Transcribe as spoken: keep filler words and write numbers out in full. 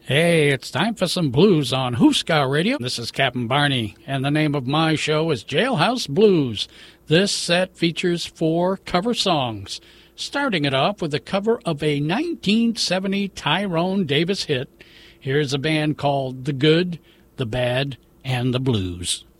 Hey, it's time for some blues on Hooska Radio. This is Captain Barney, and the name of my show is Jailhouse Blues. This set features four cover songs, starting it off with a cover of a nineteen seventy Tyrone Davis hit. Here's a band called The Good, The Bad, and The Blues.